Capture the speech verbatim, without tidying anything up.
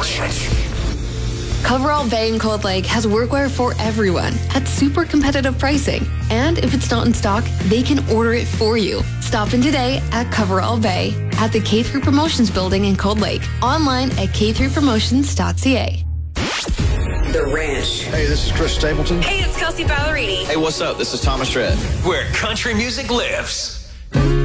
Ranch. Coverall Bay in Cold Lake has workwear for everyone at super competitive pricing. And if it's not in stock, they can order it for you. Stop in today at Coverall Bay at the K three Promotions building in Cold Lake. Online at k three promotions dot c a. The Ranch. Hey, this is Chris Stapleton. Hey, it's Kelsey Ballerini. Hey, what's up? This is Thomas Rhett. Where country music lives.